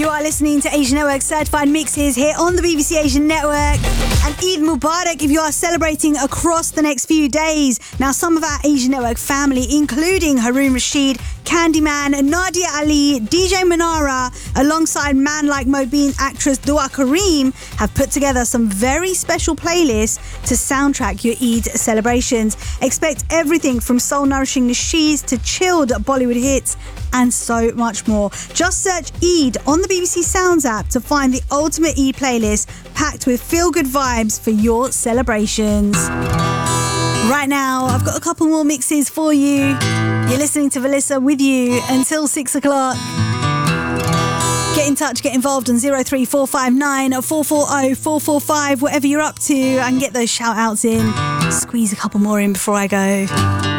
You are listening to Asian Network Certified Mixes here on the BBC Asian Network. And Eid Mubarak if you are celebrating across the next few days. Now, some of our Asian Network family, including Haroon Rashid, Candyman, Nadia Ali, DJ Manara, alongside Man Like Mobeen actress Dua Kareem, have put together some very special playlists to soundtrack your Eid celebrations. Expect everything from soul-nourishing nasheeds to chilled Bollywood hits and so much more. Just search Eid on the BBC Sounds app to find the ultimate Eid playlist packed with feel-good vibes for your celebrations. Right now, I've got a couple more mixes for you. You're listening to Valissa with you until 6 o'clock. Get in touch, get involved on 03459 440 445, whatever you're up to. I can get those shout outs in. Squeeze a couple more in before I go.